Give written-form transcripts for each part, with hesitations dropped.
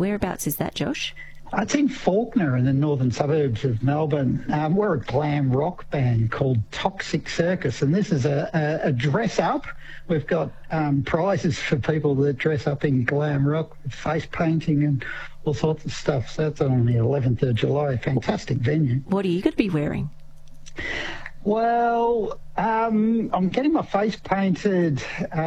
Whereabouts is that, Josh? It's in Fawkner in the northern suburbs of Melbourne. We're a glam rock band called Toxic Circus, and this is a dress-up. We've got prizes for people that dress up in glam rock, with face painting and all sorts of stuff. So that's on the 11th of July. Fantastic venue. What are you going to be wearing? Well, I'm getting my face painted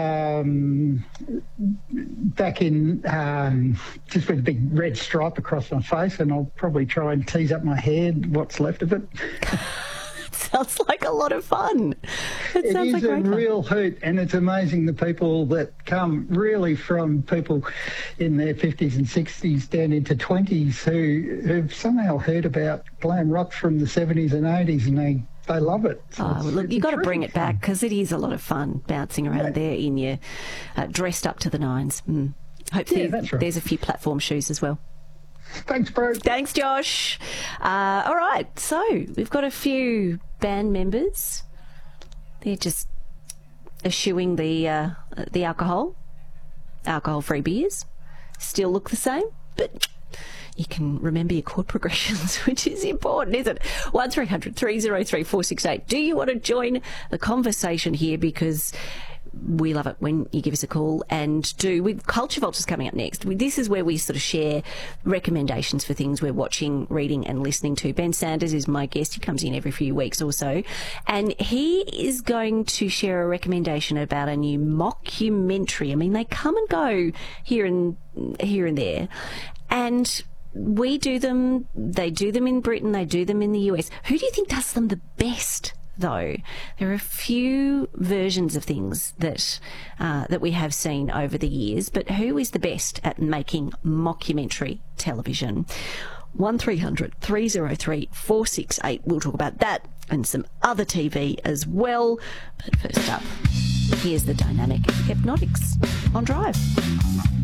back in just with a big red stripe across my face, and I'll probably try and tease up my hair, what's left of it. Sounds like a lot of fun. It is a real hoot, and it's amazing the people that come really from people in their 50s and 60s down into 20s who've somehow heard about glam rock from the 70s and 80s, and they love it. So look, you've got to bring it back, because it is a lot of fun bouncing around there in your dressed up to the nines. Hopefully there's a few platform shoes as well. Thanks, bro. Thanks, Josh. All right, so we've got a few band members. They're just eschewing the alcohol-free beers. Still look the same, but you can remember your chord progressions, which is important, isn't it? 1300 303 468. Do you want to join the conversation here? Because we love it when you give us a call. And with Culture Vultures coming up next, this is where we sort of share recommendations for things we're watching, reading and listening to. Ben Sanders is my guest. He comes in every few weeks or so, and he is going to share a recommendation about a new mockumentary. I mean, they come and go here and there, and we do them, they do them in Britain, they do them in the US. Who do you think does them the best, though? There are a few versions of things that we have seen over the years, but who is the best at making mockumentary television? 1300 303 468. We'll talk about that and some other TV as well. But first up, here's the Dynamic Hypnotics on Drive.